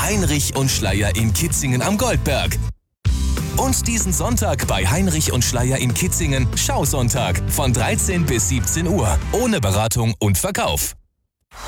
Heinrich und Schleyer in Kitzingen am Goldberg. Und diesen Sonntag bei Heinrich und Schleyer in Kitzingen Schausonntag von 13 bis 17 Uhr. Ohne Beratung und Verkauf.